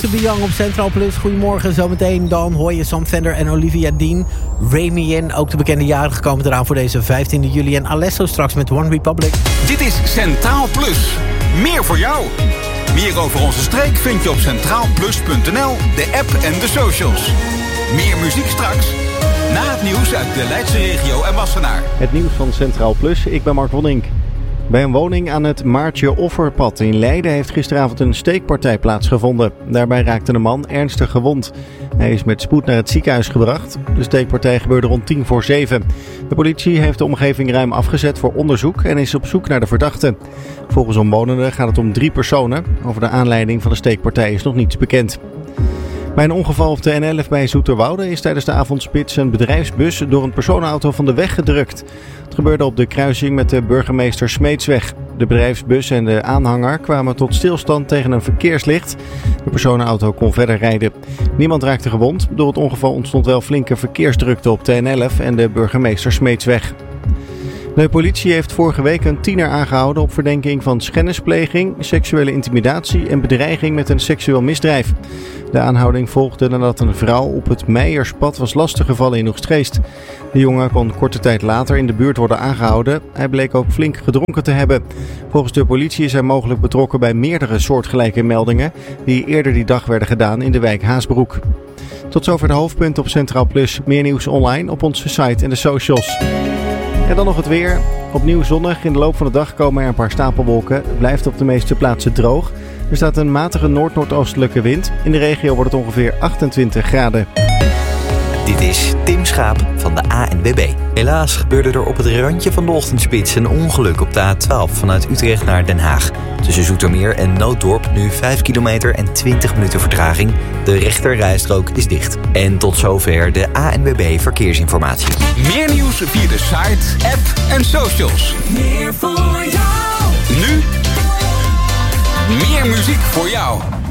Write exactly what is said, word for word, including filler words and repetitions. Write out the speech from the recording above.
To Be Young op Central Plus. Goedemorgen, zometeen dan hoor je Sam Fender en Olivia Dean. Remy in, ook de bekende jarigen komen eraan voor deze vijftiende juli. En Alesso straks met One Republic. Dit is Centraal Plus. Meer voor jou. Meer over onze streek vind je op centraal plus punt n l, de app en de socials. Meer muziek straks. Na het nieuws uit de Leidse regio en Wassenaar. Het nieuws van Centraal Plus, ik ben Mark Wonnink. Bij een woning aan het Maartje Offerpad in Leiden heeft gisteravond een steekpartij plaatsgevonden. Daarbij raakte een man ernstig gewond. Hij is met spoed naar het ziekenhuis gebracht. De steekpartij gebeurde rond tien voor zeven. De politie heeft de omgeving ruim afgezet voor onderzoek en is op zoek naar de verdachte. Volgens omwonenden gaat het om drie personen. Over de aanleiding van de steekpartij is nog niets bekend. Bij een ongeval op de N elf bij Zoeterwoude is tijdens de avondspits een bedrijfsbus door een personenauto van de weg gedrukt. Het gebeurde op de kruising met de Burgemeester Smeetsweg. De bedrijfsbus en de aanhanger kwamen tot stilstand tegen een verkeerslicht. De personenauto kon verder rijden. Niemand raakte gewond. Door het ongeval ontstond wel flinke verkeersdrukte op de N elf en de Burgemeester Smeetsweg. De politie heeft vorige week een tiener aangehouden op verdenking van schennispleging, seksuele intimidatie en bedreiging met een seksueel misdrijf. De aanhouding volgde nadat een vrouw op het Meijerspad was lastiggevallen in Oegstgeest. De jongen kon korte tijd later in de buurt worden aangehouden. Hij bleek ook flink gedronken te hebben. Volgens de politie is hij mogelijk betrokken bij meerdere soortgelijke meldingen die eerder die dag werden gedaan in de wijk Haasbroek. Tot zover de hoofdpunten op Centraal Plus. Meer nieuws online op onze site en de socials. En dan nog het weer. Opnieuw zonnig. In de loop van de dag komen er een paar stapelwolken. Het blijft op de meeste plaatsen droog. Er staat een matige noord-noordoostelijke wind. In de regio wordt het ongeveer achtentwintig graden. Dit is Tim Schaap van de A N W B. Helaas gebeurde er op het randje van de ochtendspits een ongeluk op de A twaalf vanuit Utrecht naar Den Haag. Tussen Zoetermeer en Nooddorp nu vijf kilometer en twintig minuten vertraging. De rechterrijstrook is dicht. En tot zover de A N W B Verkeersinformatie. Meer nieuws via de site, app en socials. Meer voor jou. Nu meer muziek voor jou.